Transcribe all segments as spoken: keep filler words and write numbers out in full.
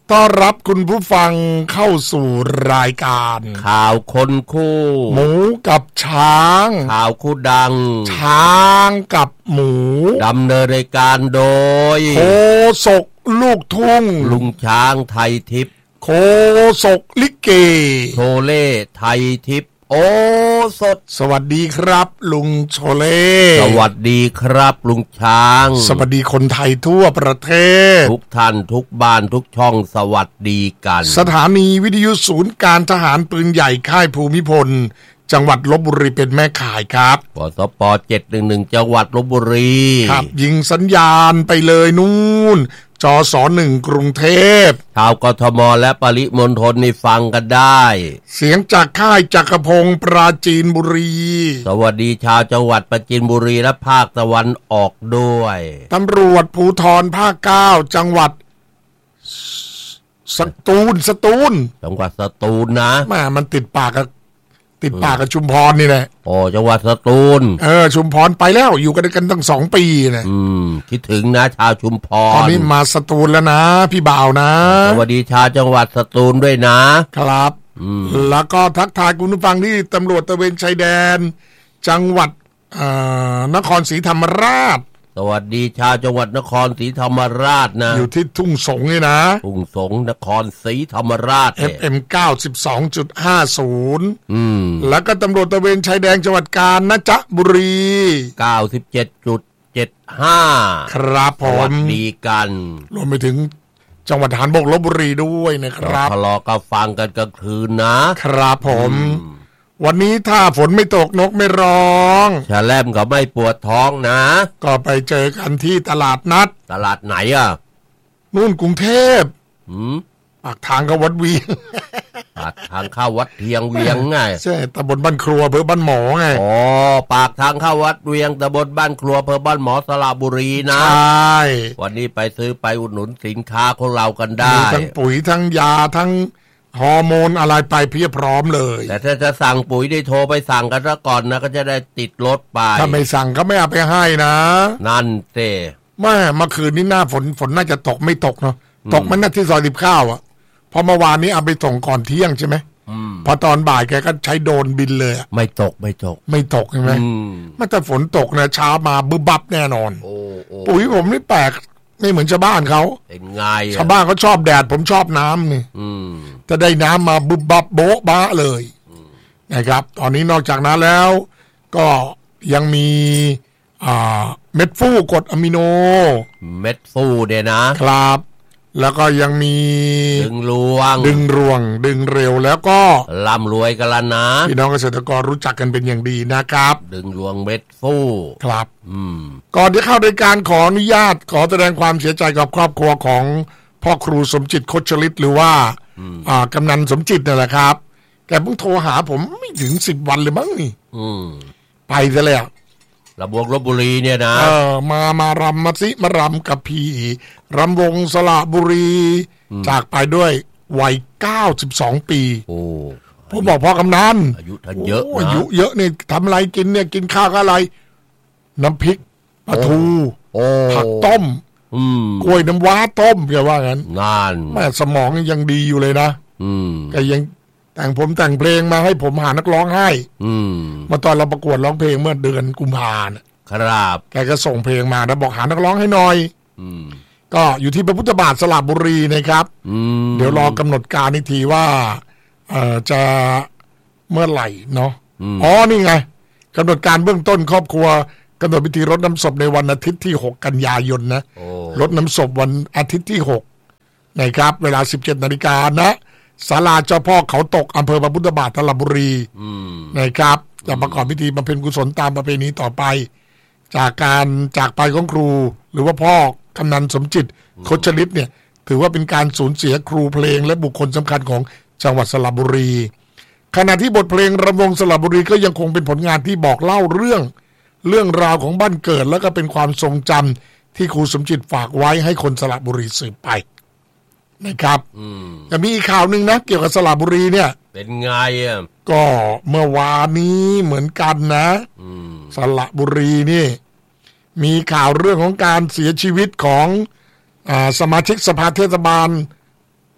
ต้อนรับคุณผู้ฟังเข้าสู่รายการข่าวคนคู่หมูกับช้างข่าวคู่ดังช้างกับหมูดำเนินรายการโดยโคศกลูกทุ่งลุงช้างไทยทิพย์โคศกลิเกโชเล่ไทยทิพย์โอสดสวัสดีครับลุงโชเล่สวัสดีครับลุงช้างสวัสดีคนไทยทั่วประเทศทุกท่านทุกบ้านทุกช่องสวัสดีกันสถานีวิทยุศูนย์การทหารปืนใหญ่ค่ายภูมิพลจังหวัดลพบุรีเป็นแม่ข่ายครับปสปเจ็ดหนึ่งหนึ่งจังหวัดลพบุรีครับยิงสัญญาณไปเลยนู่นจอสอหนึ่งกรุงเทพชาวกทมและปริมณฑลนี่ฟังกันได้เสียงจากค่ายจักรพงศ์ปราจีนบุรีสวัสดีชาวจังหวัดปราจีนบุรีและภาคตะวันออกด้วยตำรวจภูธรภาคเก้าจังหวัดสตูลสตูลจังหวัดสตูลนะแม่มันติดปากกับติดปากกับชุมพรนี่แหละโอ้จังหวัดสตูลเออชุมพรไปแล้วอยู่กันกันตั้งสองปีนะอืมคิดถึงนะชาวชุมพรตอนนี้มาสตูลแล้วนะพี่บ่าวนะสวัสดีชาวจังหวัดสตูลด้วยนะครับแล้วก็ทักทายคุณผู้ฟังที่ตำรวจตระเวนชายแดนจังหวัดนครศรีธรรมราชสวัสดีชาวจังหวัดนครศรีธรรมราชนะอยู่ที่ทุ่งสงนี่นะทุ่งสงนครศรีธรรมราชเอฟ เอ็ม เก้าสิบสองจุดห้าศูนย์อืมแล้วก็ตำรวจตระเวนชายแดนจังหวัดกาญจนบุรีเก้าสิบเจ็ดจุดเจ็ดห้าครับผมสวัสดีกันรวมไปถึงจังหวัดทหารบกลพบุรีด้วยนะครับทะเลาะก็ฟังกันกลางคืนนะครับผมวันนี้ถ้าฝนไม่ตกนกไม่ร้องชาแลมก็ไม่ปวดท้องนะก็ไปเจอกันที่ตลาดนัดตลาดไหนอ่ะนู่นกรุงเทพอืมปากทางเข้าวัดเวียงปากทางเข้าวัดเทียงเวียงไงใช่ตำบลบ้านครัวอำเภอบ้านหมอไงอ๋อปากทางเข้าวัดเวียงตำบลบ้านครัวอำเภอบ้านหมอสระบุรีนะใช่วันนี้ไปซื้อไปอุดหนุนสินค้าของเรากันได้ทั้งปุ๋ยทั้งยาทั้งฮอร์โมนอะไรไปเพียบพร้อมเลยแต่ถ้าจะสั่งปุ๋ยได้โทรไปสั่งกันซะก่อนนะก็จะได้ติดรถไปถ้าไม่สั่งก็ไม่เอาไปให้นะนั่นเต้แม่เมื่อคืนนี้หน้าฝนฝนน่าจะตกไม่ตกเนาะตกมันน่าที่ซอยสิบข้าวอ่ะพอเมื่อวานนี้เอาไปส่งก่อนเที่ยงใช่ไหมพอตอนบ่ายแกก็ใช้โดรนบินเลยไม่ตกไม่ตกไม่ตกใช่ไหมมันแต่ฝนตกนะเช้ามาบึบบับแน่นอนปุ๋ยผมนี่แปลกไม่เหมือนชาวบ้านเขาเป็นไงชาวบ้านเขาชอบแดดผมชอบน้ำนี่จะได้น้ำมาบึบบับโบ๊ะบ้าเลยนะครับตอนนี้นอกจากนั้นแล้วก็ยังมีเม็ดฟูกรดอะมิโนเม็ดฟูเนี่ยนะครับแล้วก็ยังมีดึงรวงดึงรวงดึงเร็วแล้วก็ร่ำรวยกันละนะพี่น้องเกษตรกรรู้จักกันเป็นอย่างดีนะครับดึงรวงเม็ดฟูครับอืมก่อนที่เข้ารายการขออนุญาตขอแสดงความเสียใจกับครอบครัวของพ่อครูสมจิตโคชฤทธิ์หรือว่าอ่ากำนันสมจิตนั่นแหละครับแกเพิ่งโทรหาผมไม่ถึงสิบวันเลยมั้งนี่ไปซะแล้วระบวกลพบุรีเนี่ยนะเออมามารำมาซิมารำกับพี่รำวงสระบุรีจากไปด้วยวัยเก้าสิบสองปีโอ้ผมบอกพ่อกำนันอายุท่านเยอะนะอายุเยอะเนี่ยทำอะไรกินเนี่ยกินข้าวกับอะไรน้ำพริกปลาทูผักต้มกล้วยน้ำว้าต้มแกว่างั้นงานแม่สมองยังดีอยู่เลยนะแกยังแต่งผมแต่งเพลงมาให้ผมหานักร้องให้มาตอนเราประกวดร้องเพลงเมื่อเดือนกุมภาพันธ์ครับแกก็ส่งเพลงมาแล้วบอกหานักร้องให้หน่อยก็อยู่ที่พระพุทธบาทสระบุรีนะครับเดี๋ยวรอกำหนดการอีกทีว่าเอ่อจะเมื่อไหร่เนาะอ๋อนี่ไงกำหนดการเบื้องต้นครอบครัวกำหนดพิธีรดน้ำศพในวันอาทิตย์ที่หกกันยายนนะรดน้ำศพวันอาทิตย์ที่หกนะครับเวลา สิบเจ็ดนาฬิกานะศาลาเจ้าพ่อเขาตกอำเภอพระพุทธบาทสระบุรีนะครับจะประกอบพิธีบำเพ็ญกุศลตามประเพณีต่อไปจากการจากไปของครูหรือว่าพ่อกำนันสมจิตโคชฤทธิ์เนี่ยถือว่าเป็นการสูญเสียครูเพลงและบุคคลสำคัญของจังหวัดสระบุรีขณะที่บทเพลงรำวงสระบุรีก็ยังคงเป็นผลงานที่บอกเล่าเรื่องเรื่องราวของบ้านเกิดแล้วก็เป็นความทรงจำที่ครูสมจิตฝากไว้ให้คนสระบุรีสืบไปนะครับจะมีอีกข่าวหนึ่งนะเกี่ยวกับสระบุรีเนี่ยเป็นไงอ่ะก็เมื่อวานนี้เหมือนกันนะสระบุรีนี่มีข่าวเรื่องของการเสียชีวิตของอ่าสมาชิกสภาเทศบาล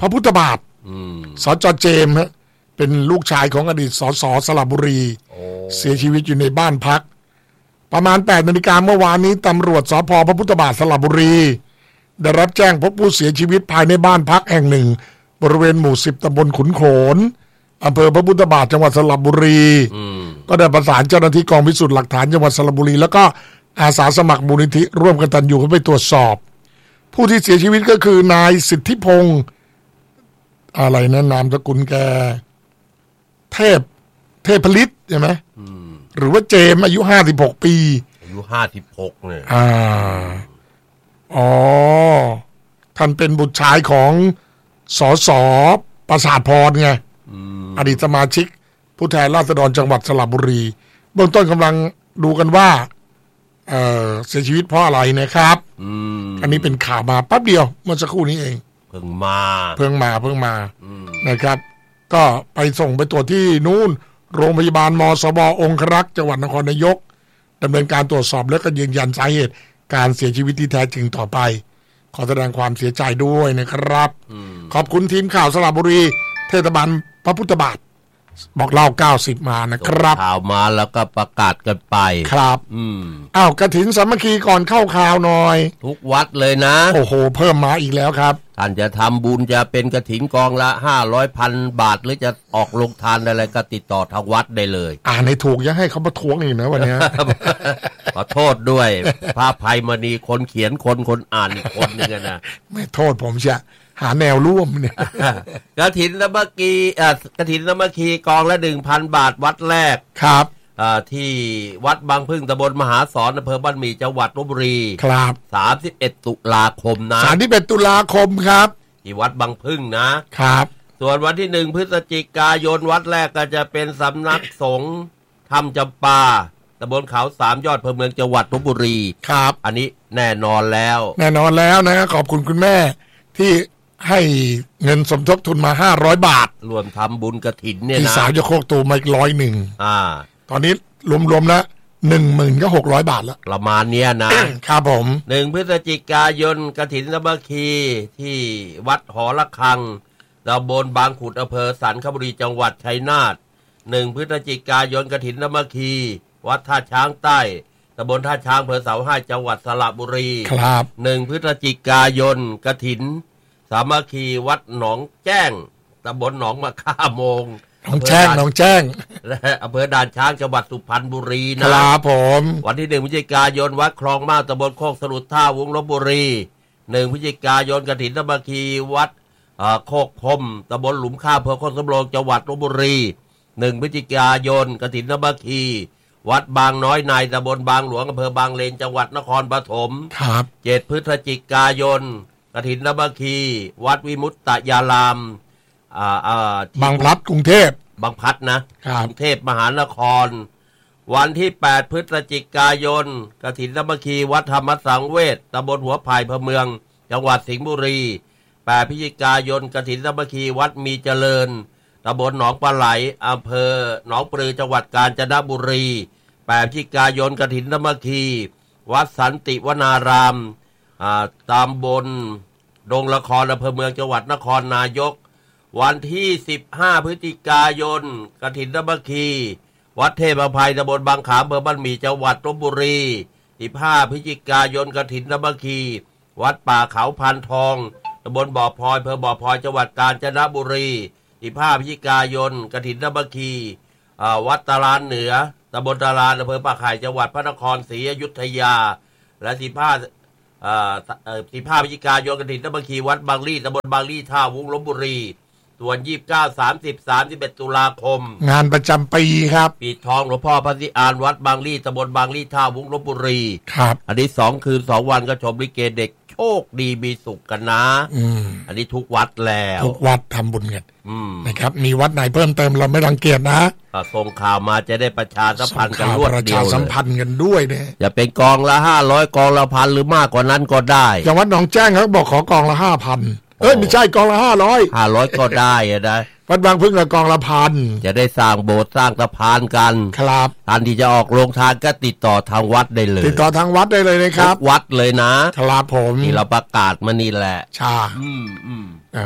พระพุทธบาทสจเจมส์ฮะเป็นลูกชายของอดีตสสสระบุรีเสียชีวิตอยู่ในบ้านพักประมาณแปดนาฬิกาเมื่อวานนี้ตำรวจสภพระพุทธบาทสระบุรีได้รับแจ้งพบผู้เสียชีวิตภายในบ้านพักแห่งหนึ่งบริเวณหมู่สิบตำบลขุนโขนอำเภอพระพุทธบาทจังหวัดสระบุรีก็ได้ประสานเจ้าหน้าที่กองพิสูจน์หลักฐานจังหวัดสระบุรีแล้วก็อาสาสมัครมูลนิธิร่วมกันตัญญูเข้าไปตรวจสอบผู้ที่เสียชีวิตก็คือนายสิทธิพงศ์อะไรนะนามสกุลแกเทพเทพฤทธิ์ใช่ไหมหรือว่าเจมอายุห้าสิบหกปีอายุห้าสิบหกเนี่ยอ่าอ๋อท่านเป็นบุตรชายของสสประสาทพรไงอดีตสมาชิกผู้แทนราษฎรจังหวัดสระบุรีเบื้องต้นกำลังดูกันว่าเอ่อเสียชีวิตเพราะอะไรนะครับอันนี้เป็นข่าวมาแป๊บเดียวเมื่อสักครู่นี้เองเพิ่งมาเพิ่งมาเพิ่งมานะครับก็ไปส่งไปตรวจที่นู่นโรงพยาบาลมสบองครักษ์จังหวัดนครนายกดำเนินการตรวจสอบและก็ยืนยันสาเหตุการเสียชีวิตที่แท้จริงต่อไปขอแสดงความเสียใจด้วยนะครับขอบคุณทีมข่าวสระบุรีเทศบาลพระพุทธบาทบอกเล่าเก้าสิบมานะครับข่าวมาแล้วก็ประกาศกันไปครับอืมอ้าวกฐินสามัคคีก่อนเข้าข่าวหน่อยทุกวัดเลยนะโอ้โหเพิ่มมาอีกแล้วครับท่านจะทำบุญจะเป็นกฐินกองละห้าร้อยพันบาทหรือจะออกลงทานอะไรก็ติดต่อทางวัดได้เลยอ่านให้ถูกอย่าให้เขามาทวงอีกนะวันนี้ขอโทษด้วยพระภัยมณีคนเขียนคนคนอ่านอีกคนนึงนะไม่โทษผมเชียหาแนวร่วมเนี่ยกฐินสามัคคีอ่ากฐินสามัคคีกองละ หนึ่งพัน บาทวัดแรกครับอ่าที่วัดบางพึ่งตำบลมหาสอนอำเภอบ้านหมี่จังหวัดลพบุรีครับสามสิบเอ็ดตุลาคมนะสามสิบเอ็ดตุลาคมครับที่วัดบางพึ่งนะครับส่วนวันที่หนึ่งพฤศจิกายนวัดแรกก็จะเป็นสำนักสงฆ์ธรรมจำปาตำบลเขาสามยอดอำเภอเมืองจังหวัดลพบุรีครับอันนี้แน่นอนแล้วแน่นอนแล้วนะขอบคุณคุณแม่ที่ให้เงินสมทบทุนมาห้าร้อยบาทรวมทำบุญกฐินเนี่ยนะพี่สาวจะโคกตูมาอีกร้อยหนึ่งอ่าตอนนี้รวมๆแล้วหนึ่งหมื่นก็หกร้อยบาทแล้วประมาณเนี้ยนะครับผมหนึ่งพฤศจิกายนกฐินสามัคคีที่วัดหอระฆังตำบลบางขุดอำเภอสันคบุรีจังหวัดชัยนาทหนึ่งพฤศจิกายนกฐินสามัคคีวัดท่าช้างใต้ตำบลท่าช้างอำเภอเสาให้จังหวัดสระบุรีครับหนึ่งพฤศจิกายนกฐินสามัคคีวัดหนองแจ้งตำบลหนองมะค่าโมงหนองแจ้งหนองแจ้งและอำเภอด่านช้างจังหวัดสุพรรณบุรีนะครับผมวันที่หนึ่งพฤศจิกายนวัดคลองมาตำบลโคกสลุดท่าวงลพบุรีหนึ่งพฤศจิกายนกฐินสามัคคีวัดโคกพรมตำบลหลุมข้าวอำเภอโคกสำโรงจังหวัดลพบุรีหนึ่งพฤศจิกายนกฐินสามัคคีวัดบางน้อยในตำบลบางหลวงอำเภอบางเลนจังหวัดนครปฐมครับเจ็ดพฤศจิกายนกฐินสามัคคีวัดวิมุตตยารามอ่าอ่าบางพลัดกรุงเทพบางพลัดนะกรุงเทพมหานครวันที่แปดพฤศจิกายนกฐินสามัคคีวัดธรรมสังเวชตำบลหัวไผ่อำเภอเมืองจังหวัดสิงห์บุรีแปดพฤศจิกายนกฐินสามัคคีวัดมีเจริญตำบลหนองปลาไหลอำเภอหนองปลือจังหวัดกาญจนบุรีแปดพฤศจิกายนกฐินสามัคคีวัดสันติวนารามตำบลดงละครอำเภอเมืองจังหวัดนครนายกวันที่สิบห้าพฤศจิกายนกฐินสามัคคีวัดเทพอภัยตำบลบางขามอำเภอบ้านหมี่จังหวัดลพบุรีสิบห้าพฤศจิกายนกฐินสามัคคีวัดป่าเขาพานทองตำบลบ่อพลอยอำเภอบ่อพลอยจังหวัดกาญจนบุรีสิบห้าพฤศจิกายนกฐินสามัคคีวัดตาลานเหนือตำบลตาลานอำเภอปากไข่จังหวัดพระนครศรีอยุธยาและสิบห้าอ่าสิบห้าพฤศจิกายนกฐินสามัคคีวัดบางลี่ตำบลบางลี่ท่าวุ้งลพบุรีส่วนยี่สิบเก้า สามสิบ สามสิบเอ็ดตุลาคมงานประจำปีครับปิดทองหลวงพ่อพระศรีอานวัดบางลี่ตำบลบางลี่ท่าวุ้งลพบุรีครับอันนี้สองคืนสองวันก็ชมลิเกเด็กโชคดีมีสุขกันนะอืมอันนี้ทุกวัดแล้วทุกวัดทำบุญกันนะครับมีวัดไหนเพิ่มเติมเราไม่รังเกียจนะส่งข่าวมาจะได้ประชาสัมพันธ์กันรวดเดียวประชาสัมพันธ์กันด้วยเนี่ยจะเป็นกองละห้าร้อยกองละพันหรือมากกว่านั้นก็ได้อย่างวัดหนองแจ้งเขาบอกขอกองละห้าพันเอ้ยไม่ใช่กองละห้าร้อยห้าร้อยก็ได้อะได้วัดบางพึ่งละกองละพันจะได้สร้างโบสถ์สร้างสะพานกันครับท่านที่จะออกโรงทานก็ติดต่อทางวัดได้เลยติดต่อทางวัดได้เลยนะครับวัดเลยนะครับผมที่เราประกาศมานี่แหละใช่อืมอืมอ่า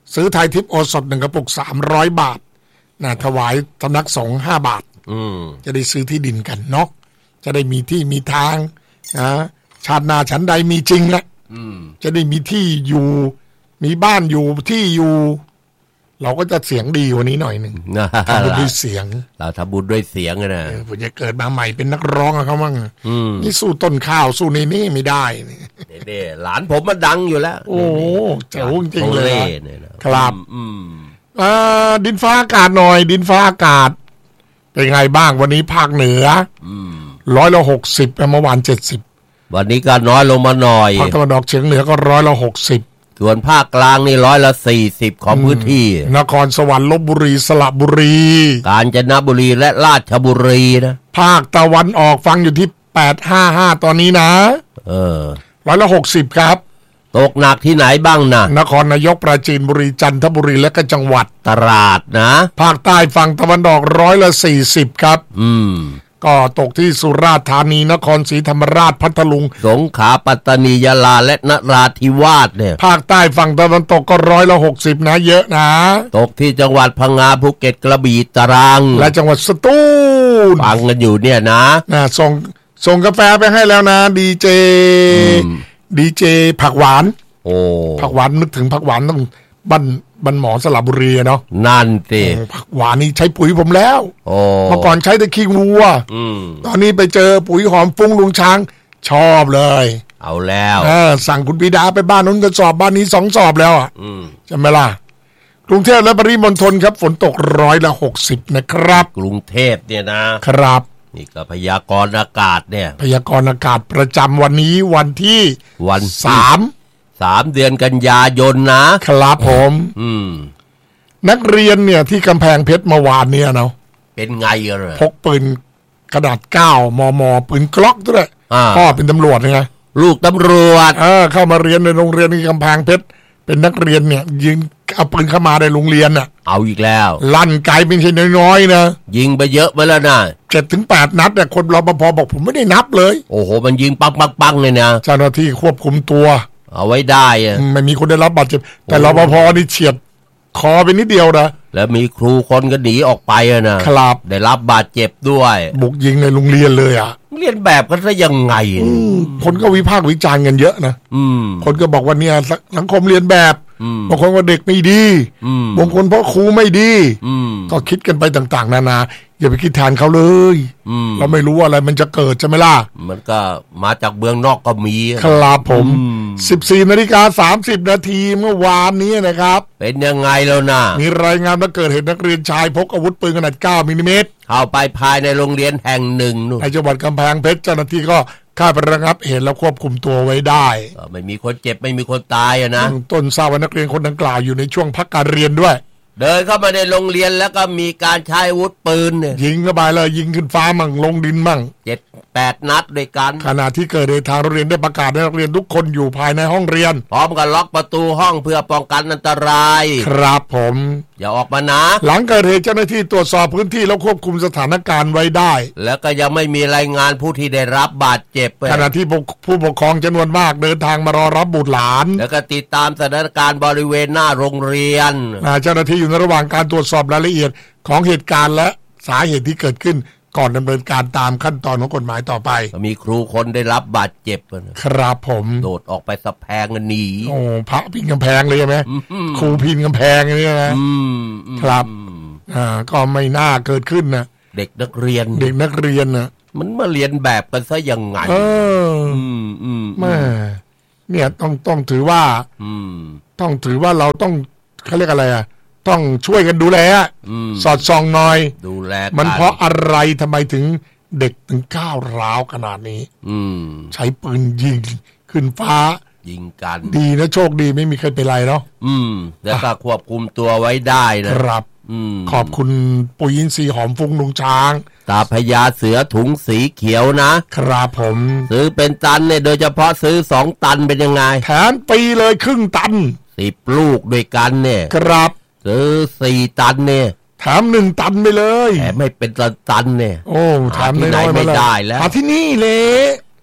ซื้อไทยทิพย์โอสถหนึ่งกระปุกสามร้อยบาทนะถวายสำนักสงฆ์ห้าบาทจะได้ซื้อที่ดินกันเนาะจะได้มีที่มีทางนะชาติหน้าฉันใดมีจริงนะจะได้มีที่อยู่มีบ้านอยู่ที่อยู่เราก็จะเสียงดีกว่านี้หน่อยหนึ่งทำบุญด้วยเสียงเราทำบุญด้วยเสียงนะผมจะเกิดมาใหม่เป็นนักร้องกับเขามั่งนี่สู้ต้นข้าวสู้ในนี่ไม่ได้เนี่ยหลานผมมันดังอยู่แล้วโอ้เจ๋งจริงเลยครับดินฟ้าอากาศหน่อยดินฟ้าอากาศเป็นไงบ้างวันนี้ภาคเหนือร้อยละหกสิบเมื่อวานเจ็ดสิบวันนี้ก็น้อยลงมาหน่อยภาคตะวันออกเฉียงเหนือก็ร้อยละหกสิบส่วนภาคกลางนี่ร้อยละสี่สิบของพื้นที่นครสวรรค์ลพบุรีสระบุรีกาญจนบุรีและราชบุรีนะภาคตะวันออกฟังอยู่ที่แปดห้าห้าตอนนี้นะเออร้อยละหกสิบครับตกหนักที่ไหนบ้างนะนครนายกปราจีนบุรีจันทบุรีและก็จังหวัดตราดนะภาคใต้ฝั่งตะวันออกร้อยละสี่สิบครับอืมก็ตกที่สุราษฎร์ธานีนครศรีธรรมราชพัทลุงสงขลาปัตตานียะลาและนราธิวาสเนี่ยภาคใต้ฝั่งตะวันตกก็ร้อยละหกสิบนะเยอะนะตกที่จังหวัดพังงาภูเก็ตกระบี่ตรังและจังหวัดสตูลฟังกันอยู่เนี่ยนะนะส่งส่งกาแฟไปให้แล้วนะดีเจดีเจผักหวานโอ้ผักหวานนึกถึงผักหวานต้องบ้านบ้านหมอสระบุรีเนาะนั่นสิผักหวานนี่ใช้ปุ๋ยผมแล้วเมื่อก่อนใช้แต่ขี้วัวตอนนี้ไปเจอปุ๋ยหอมฟุ้งลุงช้างชอบเลยเอาแล้วสั่งคุณปิดาไปบ้านนู้นก็สอบบ้านนี้สองสอบแล้วอ่ะใช่ไหมล่ะกรุงเทพและปริมณฑลครับฝนตกร้อยละหกสิบนะครับกรุงเทพเนี่ยนะครับนี่ก็พยากรณ์อากาศเนี่ยพยากรณ์อากาศประจำวันนี้วันที่วันสามสามเดือนกันยายนนะครับผมอืมนักเรียนเนี่ยที่กำแพงเพชรเมื่อวานเนี่ยเนาะเป็นไงเลยพกปืนขนาดเก้ามมปืนกล็อกด้วยพ่อเป็นตำรวจไงลูกตำรวจเออเข้ามาเรียนในโรงเรียนที่กำแพงเพชรเป็นนักเรียนเนี่ยยิงเอาปืนเข้ามาในโรงเรียนน่ะเอาอีกแล้วลั่นไกลเป็นแค่น้อยๆนะยิงไปเยอะไปแล้วนะเจ็ดถึงแปดนัดแต่คนรปภบอกผมไม่ได้นับเลยโอ้โหมันยิงปังปังปังเลยนะเจ้าหน้าที่ควบคุมตัวเอาไว้ได้อะไม่มีคนได้รับบาดเจ็บแต่รปภนี่เฉียดคอไปนิดเดียวนะแล้วมีครูคนก็หนีออกไปอะนะครับได้รับบาดเจ็บด้วยบุกยิงในโรงเรียนเลยอ่ะเรียนแบบกันซะยังไงคนก็วิพากษ์วิจารณ์กันเยอะนะคนก็บอกว่าเนี่ยสังคมเรียนแบบบางคนว่าเด็กไม่ดีบางคนเพราะครูไม่ดีก็คิดกันไปต่างๆนานาอย่าไปคิดแทนเขาเลยเราไม่รู้อะไรมันจะเกิดใช่ไหมล่ะมันก็มาจากเมืองนอกก็มีครับผมสิบสี่นาฬิกาสามสิบนาทีเมื่อวานนี้นะครับเป็นยังไงแล้วนะมีรายงานว่าเกิดเหตุนักเรียนชายพกอาวุธปืนขนาดเก้ามิลลิเมตรเข้าไปภายในโรงเรียนแห่งหนึ่งในจังหวัดกำแพงเพชรเจ้าหน้าที่ก็เข้าไประงับเหตุแล้วควบคุมตัวไว้ได้ไม่มีคนเจ็บไม่มีคนตายอะนะต้นทราบว่านักเรียนคนดังกล่าวอยู่ในช่วงพักการเรียนด้วยเดินเข้ามาในโรงเรียนแล้วก็มีการใช้อาวุธปืนเนี่ยยิงเข้าไปเลยยิงขึ้นฟ้ามั่งลงดินมั่งเจ็ดแปดนัดด้วยกันขณะที่เกิดเหตุทางโรงเรียนได้ประกาศให้นักเรียนทุกคนอยู่ภายในห้องเรียนพร้อมกับล็อกประตูห้องเพื่อป้องกันอันตรายครับผมอย่าออกมานะหลังเกิดเหตุเจ้าหน้าที่ตรวจสอบพื้นที่แล้วควบคุมสถานการณ์ไว้ได้แล้วก็ยังไม่มีรายงานผู้ที่ได้รับบาดเจ็บขณะที่ผู้ปกครองจำนวนมากเดินทางมารอรับบุตรหลานแล้วก็ติดตามสถานการณ์บริเวณหน้าโรงเรียนเจ้าหน้าที่อยู่ในระหว่างการตรวจสอบรายละเอียดของเหตุการณ์และสาเหตุที่เกิดขึ้นก่อนดำเนินการตามขั้นตอนของกฎหมายต่อไปมีครูคนได้รับบาดเจ็บครับผมโดดออกไปสะแพงกันหนีโอ้พระพินกำแพงเลยใช่ไหมครูพินกำแพงนี่นะครับอ่าก็ไม่น่าเกิดขึ้นนะเด็กนักเรียนเด็กนักเรียนนะมันมาเรียนแบบกันซะยังไงเออแม่เนี่ยต้องต้องถือว่าต้องถือว่าเราต้องเขาเรียกอะไรอ่ะต้องช่วยกันดูแลสอดส่องหน่อยดูแลมันเพราะอะไรทำไมถึงเด็กถึงก้าวร้าวขนาดนี้ใช้ปืนยิงขึ้นฟ้ายิงกันดีนะโชคดีไม่มีใครเป็นไรเนาะอืมแล้วก็ควบคุมตัวไว้ได้นะครับขอบคุณปุ๋ยอินทรีย์หอมฟุ้งลุงช้างตาพญาเสือถุงสีเขียวนะครับผมซื้อเป็นตันเนี่ยโดยเฉพาะซื้อสองตันเป็นยังไงแถมปีเลยครึ่งตันสิบลูกด้วยกันเนี่ยครับซื้อสี่ตันเนี่ยแถมหนึ่งตันไปเลยแถมไม่เป็นตันเนี่ยโอ้แถมน้อยไม่ได้แล้วที่นี่เลยป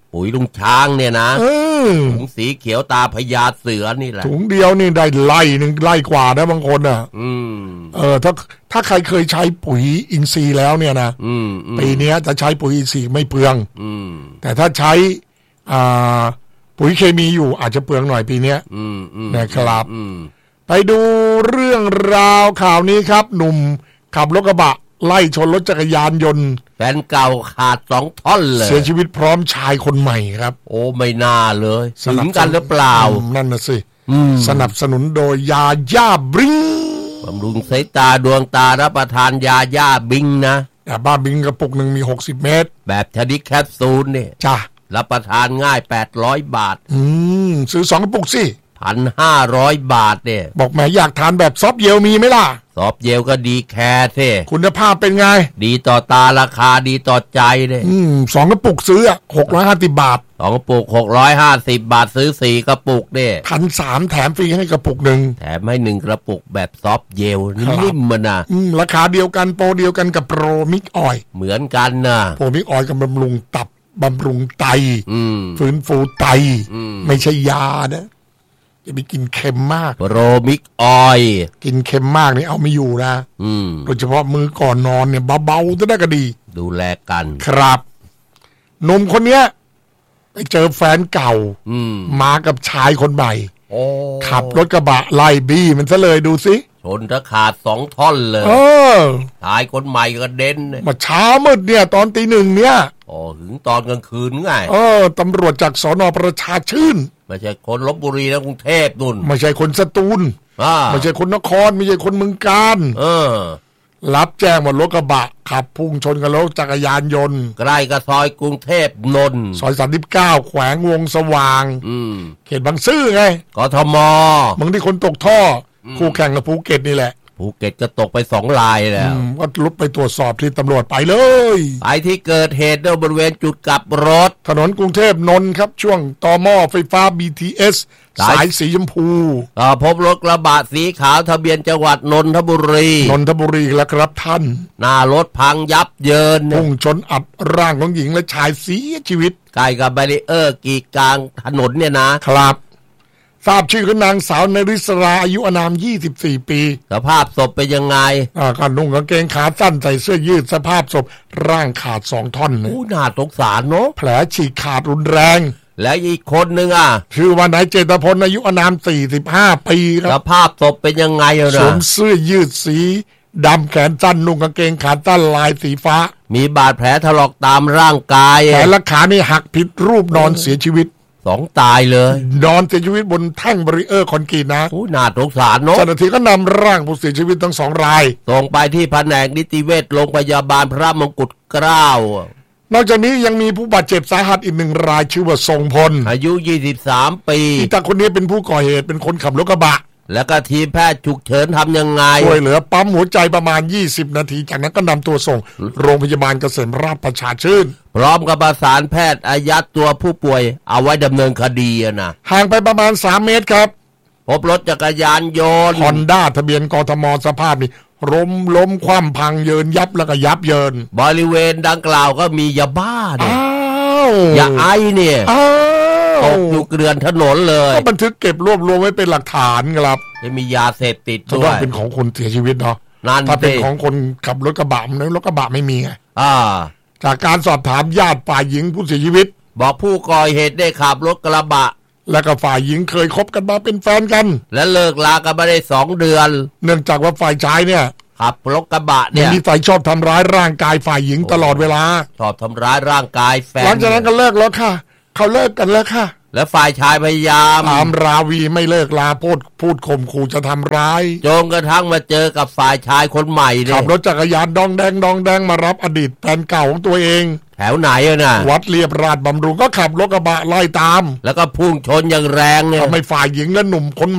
ปุ๋ยลุงช้างเนี่ยนะเออถุงสีเขียวตาพญาเสือนี่แหละถุงเดียวนี่ได้ไล่หนึ่งไล่กว่านะบางคนอ่ะอืมเออถ้าถ้าใครเคยใช้ปุ๋ยอินทรีย์แล้วเนี่ยนะอืมปีนี้จะใช้ปุ๋ยอินทรีย์ไม่เปลืองอืมแต่ถ้าใช้อ่าปุ๋ยเคมีอยู่อาจจะเปลืองหน่อยปีนี้นะครับไปดูเรื่องราวข่าวนี้ครับหนุ่มขับรถกระบะไล่ชนรถจักรยานยนต์แฟนเก่าขาดสองท่อนเลยเสียชีวิตพร้อมชายคนใหม่ครับโอ้ไม่น่าเลยสนับกันหรือเปล่านั่นน่ะสิสนับสนุนโดยยาย่าบริงบำรุงสายตาดวงตารับประทานยาย่าบิงนะยาบ้าบิงกระปุกหนึ่งมีหกสิบเม็ดแบบชนิดแคปซูลเนี่ยจ้ะรับประทานง่ายแปดร้อยบาทอืมซื้อสองกระปุกสิหนึ่งพันห้าร้อย บาทเนี่ยบอกแม่อยากทานแบบซอฟเยลมีไหมล่ะซอฟเยลก็ดีแคร์สิคุณภาพเป็นไงดีต่อตาราคาดีต่อใจเลยอืมสองกระปุกซื้อหกร้อยห้าสิบบาทสองกระปุกหกร้อยห้าสิบบาทซื้อสี่กระปุกเนี่ยพันสามแถมฟรีให้กระปุกหนึ่งแถมให้หนึ่งกระปุกแบบซอฟเยลนิ่มๆมันนะอืมราคาเดียวกันโปรเดียวกันกับโปรมิกออยเหมือนกันนะโปรมิกออยกับบำรุงตับบำรุงไตฟื้นฟูไตไม่ใช่ยานะอย่าไปกินเค็มมากโปรมิกออยกินเค็มมากนี่เอาไม่อยู่นะโดยเฉพาะมือก่อนนอนเนี่ยเบาๆจะได้ก็ดีดูแลกันครับหนุ่มคนเนี้ยไปเจอแฟนเก่ามากับชายคนใหม่ขับรถกระบะไล่บี้มันซะเลยดูสิชนถ้าขาดสองท่อนเลยเออชายคนใหม่ก็เด่นมาเช้ามืดเนี่ยตอนตีหนึ่งเนี่ยอ๋อถึงตอนกลางคืนไงเออตำรวจจากสน.ประชาชื่นไม่ใช่คนลพบุรีนะกรุงเทพนุ่นไม่ใช่คนสตูลไม่ใช่คนนครไม่ใช่คนเมืองกาญเออรับแจ้งว่ารถกระบะขับพุ่งชนกับรถจักรยานยนต์ใกล้กับซอยกรุงเทพนนท์ซอยสามสิบเก้าแขวงวงสว่างเขตบางซื่อไงกทมบางที่คนตกท่อคู่แข่งกับภูเก็ตนี่แหละภูเก็ตก็ตกไปสองรายแล้วก็ลุกไปตรวจสอบที่ตำรวจไปเลยไปที่เกิดเหตุบริเวณจุดกลับรถถนนกรุงเทพนนท์ครับช่วงต่อหม้อไฟฟ้า บี ที เอส สายสีชมพูพบรถกระบะสีขาวทะเบียนจังหวัดนนทบุรีนนทบุรีแล้วครับท่านหน้ารถพังยับเยินพุ่งชนอัดร่างของหญิงและชายเสียชีวิตใกล้กับแบรีเออร์กีดกลางถนนเนี่ยนะครับทราบชื่อคือนางสาวนริศราอายุอานามยี่สิบสี่ปีสภาพศพเป็นยังไงอ่าก็นุ่งกางเกงขาสั้นใส่เสื้อยืดสภาพศพร่างขาดสองท่อนโอ้น่าสงสารเนาะแผลฉีกขาดรุนแรงและอีกคนนึงอ่ะชื่อว่านายเจตพลอายุอานามสี่สิบห้าปีครับสภาพศพเป็นยังไงอ่ะสวมเสื้อยืดสีดำแขนสั้นนุ่งกางเกงขาสั้นลายสีฟ้ามีบาดแผลถลอกตามร่างกายแขนและขานี่หักผิดรูปนอนเสียชีวิตสองตายเลยนอนเสียชีวิตบนแท่งบารีเออร์คอนกรีตนะโอ้น่าสงสารเนาะเจ้าหน้าที่ก็นำร่างผู้เสียชีวิตทั้งสองรายส่งไปที่แผนกนิติเวชโรงพยาบาลพระมงกุฎเกล้านอกจากนี้ยังมีผู้บาดเจ็บสาหัสอีกหนึ่งรายชื่อว่าทรงพลอายุยี่สิบสามปีที่ตาคนนี้เป็นผู้ก่อเหตุเป็นคนขับรถกระบะแล้วก็ทีมแพทย์ฉุกเฉินทำยังไงช่วยเหลือปั๊มหัวใจประมาณยี่สิบนาทีจากนั้นก็นำตัวส่งโรงพยาบาลเกษมราชประชาชื่นพร้อมกับประสานแพทย์อายัดตัวผู้ป่วยเอาไว้ดำเนินคดีนะห่างไปประมาณสามเมตรครับพบรถจักรยานยนต์ฮอนด้าทะเบียนกทมสภาพนี่ล้มล้มคว่ำพังเยินยับแล้วก็ยับเยินบริเวณดังกล่าวก็มียาบ้าเนี่ยยาไอเนี่ยตกอยู่เกลื่อนถนนเลยก็บันทึกเก็บรวบรวมไว้เป็นหลักฐานครับจะมียาเสพติดด้วยต้องเป็นของคนเสียชีวิตเนาะถ้าเป็นของคนขับรถกระบะนั้นรถกระบะไม่มีไงอ่าจากการสอบถามญาติฝ่ายหญิงผู้เสียชีวิตบอกผู้ก่อเหตุได้ขับรถกระบะและก็ฝ่ายหญิงเคยคบกันมาเป็นแฟนกันและเลิกลากันมาได้สองเดือนเนื่องจากว่าฝ่ายชายเนี่ยขับรถกระบะเนี่ยมีฝ่ายชอบทำร้ายร่างกายฝ่ายหญิงตลอดเวลาชอบทำร้ายร่างกายแฟนหลังจากนั้นก็เลิกแล้วค่ะเขาเลิกกันแล้วค่ะและฝ่ายชายพยายามตามราวีไม่เลิกลาพูดพูดข่มขู่จะทำร้ายจนกระทั่งมาเจอกับฝ่ายชายคนใหม่เนี่ยขับรถจักรยานดองแดงดองแดงมารับอดีตแฟนเก่าของตัวเองแถวไหนอะน่ะวัดเรียบราชบำรุงก็ขับรถกระบะไล่ตามแล้วก็พุ่งชนอย่างแรงเนี่ยทำให้ฝ่ายหญิงและหนุ่มคน